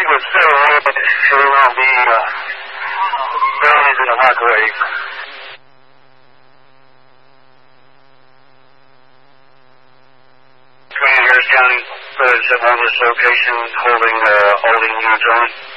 个社会希望第一个，不要一直的话可以。County is the on this location holding U joint.